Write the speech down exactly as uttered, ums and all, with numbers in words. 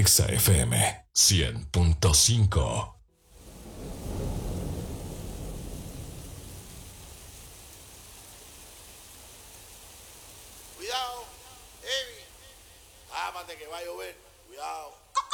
Exa F M cien punto cinco. Cuidado, Evi. Tápate que va a llover. Cuidado.